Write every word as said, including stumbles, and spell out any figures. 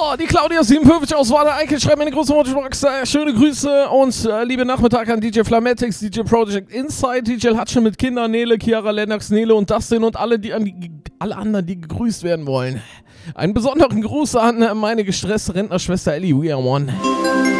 die Claudia siebenundfünfzig aus Wader Eickel schreibt mir eine große Motorbox. Äh, schöne Grüße und äh, liebe Nachmittag an D J Flametix, D J Project Inside, D J Hutchen mit Kindern, Nele, Chiara, Lennox, Nele und Dustin und alle, die, an die, alle anderen, die gegrüßt werden wollen. Einen besonderen Gruß an äh, meine gestresste Rentnerschwester Ellie. We are one.